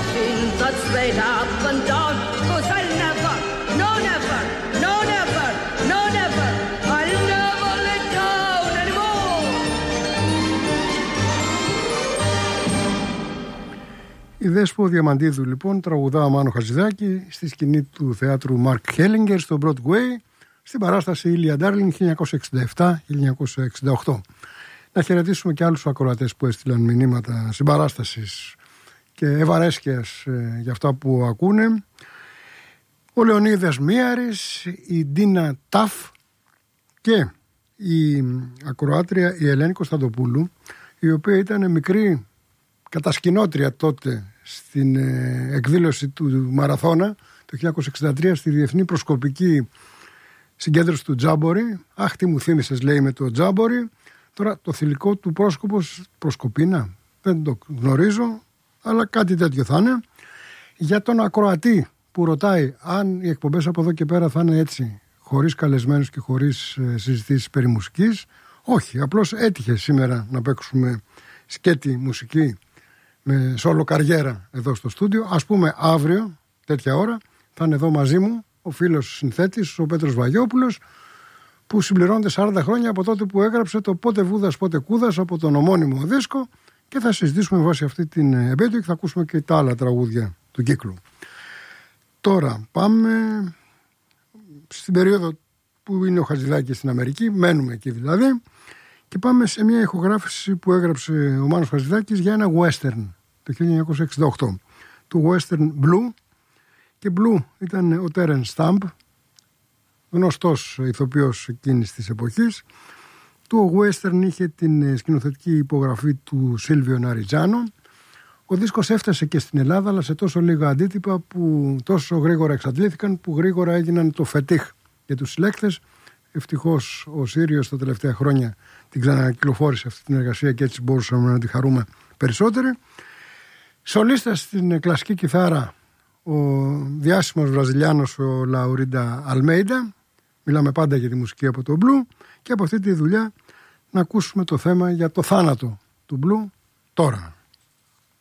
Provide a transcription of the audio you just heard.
walking that straight up and down, 'cause I'll never, no never, no never, no never, I'll never let down anymore. Η Δέσπο Διαμαντίδου λοιπόν τραγουδά Μάνο Χατζηδάκη στη σκηνή του θεάτρου Μαρκ Χέλιγκερ στο Broadway στην παράσταση Ήλια Ντάρλινγκ 1967-1968. Να χαιρετήσουμε και άλλους ακροατές που έστειλαν μηνύματα συμπαράστασης και ευαρέσκειας για αυτά που ακούνε. Ο Λεωνίδας Μίαρης, η Ντίνα Ταφ και η ακροάτρια η Ελένη Κωνσταντοπούλου, η οποία ήταν μικρή κατασκηνώτρια τότε στην εκδήλωση του Μαραθώνα το 1963 στη Διεθνή Προσκοπική Συγκέντρωση του Τζάμπορι. Αχ, τι μου θύμισες, λέει, με το Τζάμπορι. Τώρα το θηλυκό του πρόσκοπος, προσκοπίνα, δεν το γνωρίζω, αλλά κάτι τέτοιο θα είναι. Για τον ακροατή που ρωτάει αν οι εκπομπές από εδώ και πέρα θα είναι έτσι, χωρίς καλεσμένους και χωρίς συζητήσεις περί μουσικής, όχι, απλώς έτυχε σήμερα να παίξουμε σκέτη μουσική με σόλο καριέρα εδώ στο στούντιο. Ας πούμε αύριο, τέτοια ώρα, θα είναι εδώ μαζί μου ο φίλος συνθέτης, ο Πέτρος Βαγιόπουλος, που συμπληρώνεται 40 χρόνια από τότε που έγραψε το «Πότε Βούδας, πότε Κούδας» από τον ομώνυμο δίσκο, και θα συζητήσουμε βάσει αυτή την επέτειο και θα ακούσουμε και τα άλλα τραγούδια του κύκλου. Τώρα πάμε στην περίοδο που είναι ο Χατζηδάκης στην Αμερική, μένουμε εκεί δηλαδή, και πάμε σε μια ηχογράφηση που έγραψε ο Μάνος Χατζηδάκης για ένα western το 1968, του western Blue, και Blue ήταν ο Terence Stamp, γνωστός ηθοποιός εκείνης της εποχής. Το western είχε την σκηνοθετική υπογραφή του Σίλβιο Ναριτζάνο. Ο δίσκος έφτασε και στην Ελλάδα, αλλά σε τόσο λίγα αντίτυπα που τόσο γρήγορα εξαντλήθηκαν, που γρήγορα έγιναν το φετίχ για τους συλλέκτες. Ευτυχώς ο Σύριος τα τελευταία χρόνια την ξανακυκλοφόρησε αυτή την εργασία και έτσι μπορούσαμε να τη χαρούμε περισσότεροι. Σολίστας στην κλασική κιθάρα ο διάσημος Βραζιλιάνος ο Λαουρίντα Αλμέιντα. Μιλάμε πάντα για τη μουσική από το Blue, και από αυτή τη δουλειά να ακούσουμε το θέμα για το θάνατο του Blue τώρα.